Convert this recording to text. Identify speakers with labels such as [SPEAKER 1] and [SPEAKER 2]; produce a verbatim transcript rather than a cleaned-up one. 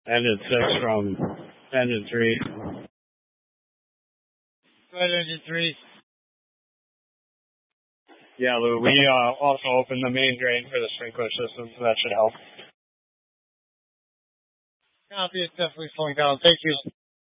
[SPEAKER 1] Engine six from engine three.
[SPEAKER 2] Go ahead, engine three.
[SPEAKER 1] Yeah, Lou, we uh, also opened the main drain for the sprinkler system, so that should help.
[SPEAKER 2] Copy, it's definitely slowing down. Thank you.